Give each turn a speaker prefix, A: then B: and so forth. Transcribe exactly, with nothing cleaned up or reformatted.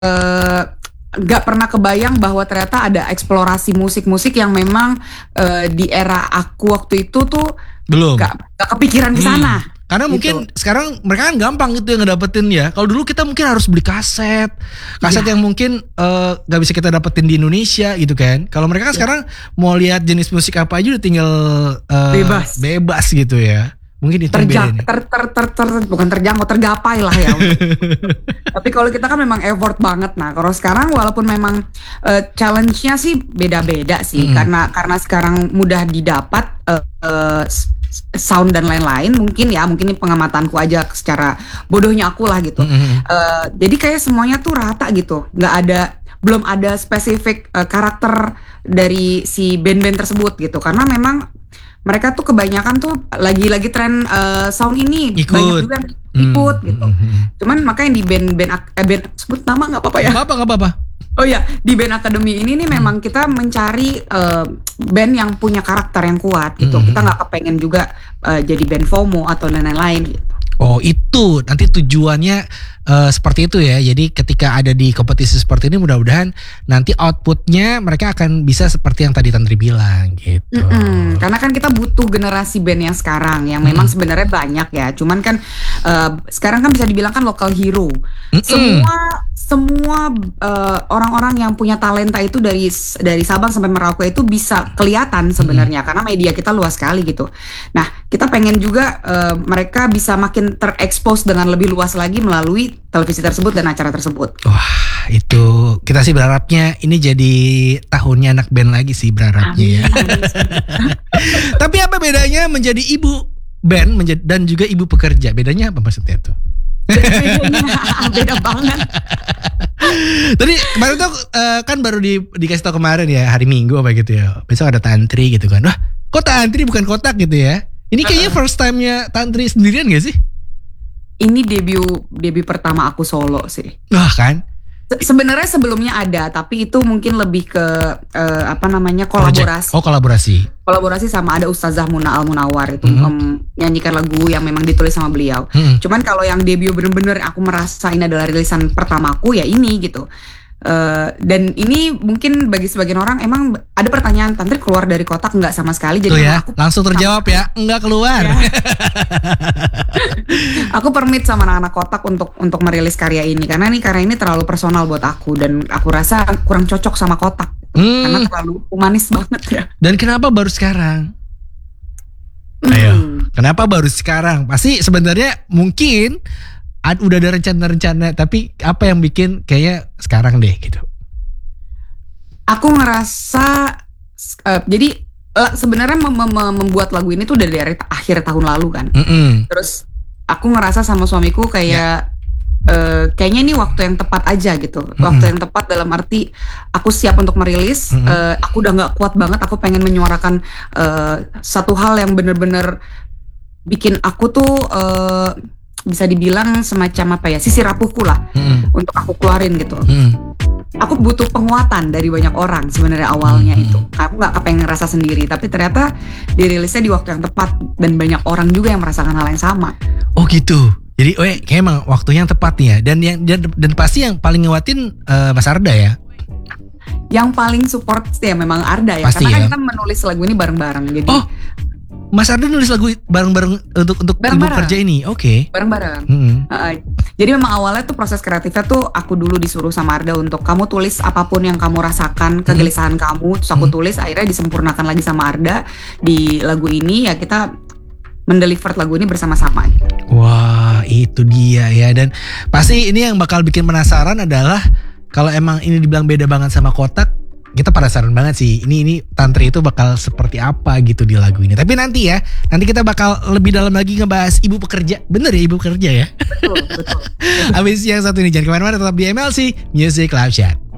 A: uh, gak pernah kebayang bahwa ternyata ada eksplorasi musik-musik yang memang uh, di era aku waktu itu tuh
B: belum
A: gak, gak kepikiran ke sana. Hmm.
B: Karena gitu. Mungkin sekarang mereka kan gampang gitu yang ngedapetin ya. Kalau dulu kita mungkin harus beli kaset, kaset ya. yang mungkin uh, gak bisa kita dapetin di Indonesia gitu kan. Kalau mereka kan ya. sekarang mau lihat jenis musik apa aja udah tinggal uh,
A: bebas,
B: bebas gitu ya. Mungkin itu
A: Terja- ter, ter, ter, ter, bukan terjangkau, tergapai lah ya. Tapi kalau kita kan memang effort banget. Nah, kalau sekarang walaupun memang uh, challenge-nya sih beda-beda sih, mm-hmm. karena karena sekarang mudah didapat uh, uh, sound dan lain-lain, mungkin ya, mungkin ini pengamatanku aja secara bodohnya aku lah gitu. Mm-hmm. Uh, jadi kayak semuanya tuh rata gitu, nggak ada, belum ada spesifik uh, karakter dari si band-band tersebut gitu, karena memang mereka tuh kebanyakan tuh lagi-lagi tren uh, sound ini
B: ikut.
A: Banyak juga ikut hmm. gitu. Cuman makanya di band-band eh, band sebut nama nggak apa-apa ya?
B: Nggak apa nggak apa-apa.
A: Oh ya, di band akademi ini nih memang kita mencari uh, band yang punya karakter yang kuat gitu. Hmm. Kita nggak kepengen juga uh, jadi band FOMO atau lain-lain gitu.
B: Oh itu nanti tujuannya uh, seperti itu ya. Jadi ketika ada di kompetisi seperti ini mudah-mudahan nanti outputnya mereka akan bisa seperti yang tadi Tantri bilang gitu.
A: Mm-mm. Karena kan kita butuh generasi band yang sekarang yang memang mm. sebenarnya banyak ya. Cuman kan uh, sekarang kan bisa dibilang kan local hero. Mm-mm. Semua semua uh, orang-orang yang punya talenta itu dari dari Sabang sampai Merauke itu bisa kelihatan sebenarnya mm. karena media kita luas sekali gitu. Nah kita pengen juga uh, mereka bisa makin terekspos dengan lebih luas lagi melalui televisi tersebut dan acara tersebut.
B: Wah itu kita sih berharapnya ini jadi tahunnya anak band lagi sih berharapnya ya. Tapi apa bedanya menjadi ibu band menjadi, dan juga ibu pekerja? Bedanya apa maksudnya tuh?
A: Bedanya beda banget.
B: Tadi kemarin tuh uh, kan baru di, dikasih tau kemarin ya hari Minggu apa gitu ya. Besok ada Tantri gitu kan. Wah kok Tantri bukan Kotak gitu ya? Ini kayaknya first time-nya Tantri sendirian gak sih?
A: Ini debut debut pertama aku solo sih.
B: Wah kan?
A: Se- Sebenarnya sebelumnya ada, tapi itu mungkin lebih ke uh, apa namanya kolaborasi.
B: Project. Oh kolaborasi.
A: Kolaborasi sama ada Ustazah Muna Al Munawar itu
B: mm-hmm.
A: um, nyanyikan lagu yang memang ditulis sama beliau. Mm-hmm. Cuman kalau yang debut bener-bener aku merasa ini adalah rilisan pertamaku ya ini gitu. Uh, dan ini mungkin bagi sebagian orang emang ada pertanyaan Tantri keluar dari Kotak nggak sama sekali jadi
B: tuh ya,
A: aku
B: langsung terjawab ya nggak keluar ya.
A: Aku permit sama anak-anak Kotak untuk untuk merilis karya ini karena ini karya ini terlalu personal buat aku dan aku rasa kurang cocok sama Kotak hmm. karena terlalu humanis banget ya.
B: Dan kenapa baru sekarang?
A: Hmm.
B: Ayo, kenapa baru sekarang? Pasti sebenarnya mungkin udah ada rencana-rencana, tapi apa yang bikin kayaknya sekarang deh gitu?
A: Aku ngerasa uh, jadi uh, sebenarnya mem- mem- membuat lagu ini tuh dari, dari akhir tahun lalu kan. Mm-mm. Terus aku ngerasa sama suamiku kayak yeah. uh, kayaknya ini waktu yang tepat aja gitu. Mm-mm. Waktu yang tepat dalam arti aku siap untuk merilis. Uh, aku udah nggak kuat banget. Aku pengen menyuarakan uh, satu hal yang bener-bener bikin aku tuh uh, bisa dibilang semacam apa ya, sisi rapuhku lah mm. untuk aku keluarin gitu. Mm. Aku butuh penguatan dari banyak orang sebenarnya awalnya mm. itu. Aku nggak kepengen ngerasa sendiri, tapi ternyata dirilisnya di waktu yang tepat dan banyak orang juga yang merasakan hal yang sama.
B: Oh gitu. Jadi, oh ya, kayak emang waktunya yang tepat nih ya. Dan yang dan, dan pasti yang paling nguatin uh, Mas Arda ya.
A: Yang paling support ya memang Arda ya,
B: pasti
A: karena
B: ya.
A: kan kita menulis lagu ini bareng-bareng. Jadi.
B: Oh. Mas Arda nulis lagu bareng-bareng untuk untuk ibu kerja ini, oke? Okay.
A: Bareng-bareng.
B: Mm-hmm.
A: Uh, jadi memang awalnya tuh proses kreatifnya tuh aku dulu disuruh sama Arda untuk kamu tulis apapun yang kamu rasakan, kegelisahan mm-hmm. kamu, terus aku mm-hmm. tulis, akhirnya disempurnakan lagi sama Arda di lagu ini ya kita mendeliver lagu ini bersama-sama.
B: Wah itu dia ya, dan pasti ini yang bakal bikin penasaran adalah kalau emang ini dibilang beda banget sama Kotak. Kita penasaran banget sih ini ini Tantri itu bakal seperti apa gitu di lagu ini. Tapi nanti ya, nanti kita bakal lebih dalam lagi ngebahas ibu pekerja. Bener ya ibu pekerja ya?
A: Betul, betul.
B: Abis yang satu ini jangan kemana-mana, tetap di M L C Music Live Chat.